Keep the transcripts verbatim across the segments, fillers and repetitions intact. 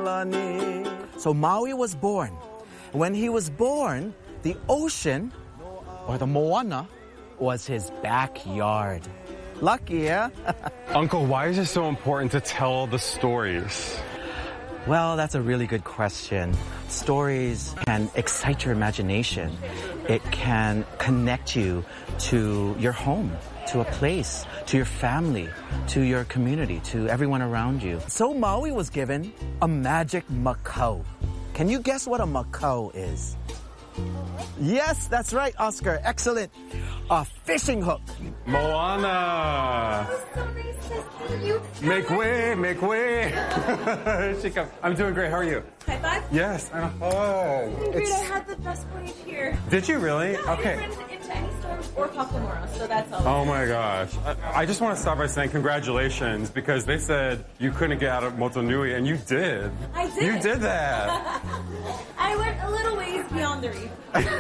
Aulani. So Maui was born. When he was born, the ocean, or the moana, was his backyard. Lucky, yeah? Uncle, why is it so important to tell the stories? Well, that's a really good question. Stories can excite your imagination. It can connect you to your home, to a place, to your family, to your community, to everyone around you. So Maui was given a magic makau. Can you guess what a makau is? Yes, that's right, Oscar. Excellent. A fishing hook. Moana. So nice to see you. Make way, make way. She come. I'm doing great. How are you? High five. Yes. I'm home. Great, It's- I had the best voyage here. Did you really? Yeah, Okay. I didn't run into any storms or Papamoros, so that's all. Oh my gosh. I, I just want to start by saying congratulations because they said you couldn't get out of Motunui and you did. I did. You did that. I went a little ways beyond the reef.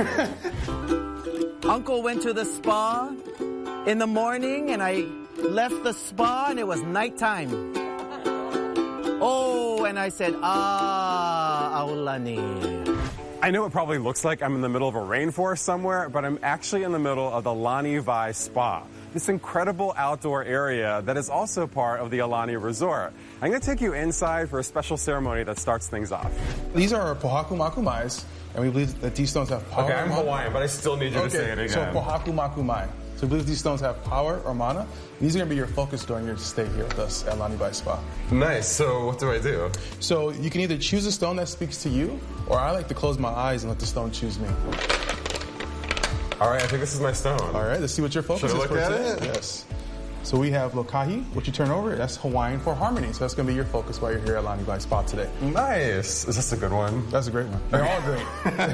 Uncle went to the spa in the morning and I left the spa and it was nighttime. Oh, and I said, ah, Aulani. I know it probably looks like I'm in the middle of a rainforest somewhere, but I'm actually in the middle of the Lani Vai Spa. This incredible outdoor area that is also part of the Aulani Resort. I'm going to take you inside for a special ceremony that starts things off. These are our Pohaku Makumais, and we believe that these stones have power. Okay, I'm or mana. Hawaiian, but I still need you to say it Okay, again. so Pohaku Makumai. So we believe these stones have power or mana. These are going to be your focus during your stay here with us at Lani Vai Spa. Nice. So what do I do? So you can either choose a stone that speaks to you, or I like to close my eyes and let the stone choose me. All right, I think this is my stone. All right, let's see what your focus Should I is look for at today. it? Yes. So we have Lokahi, which you turn over, that's Hawaiian for harmony. So that's going to be your focus while you're here at Lani Vai Spa today. Nice. Is this a good one? That's a great one. They're all great.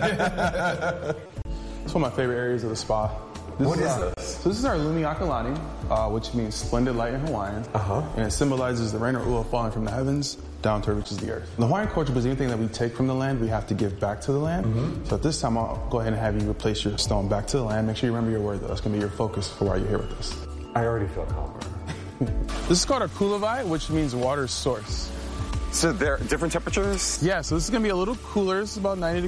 It's one of my favorite areas of the spa. This What is our- this? So this is our Lumi Akalani, uh, which means splendid light in Hawaiian. Uh-huh. And it symbolizes the rain or ua falling from the heavens down to reaches the earth. In the Hawaiian culture, because anything that we take from the land, we have to give back to the land. Mm-hmm. So at this time, I'll go ahead and have you replace your stone back to the land. Make sure you remember your word, though. That's going to be your focus for while you're here with us. I already feel calmer. This is called a kulavai, which means water source. So there are different temperatures? Yeah, so this is going to be a little cooler. It's about ninety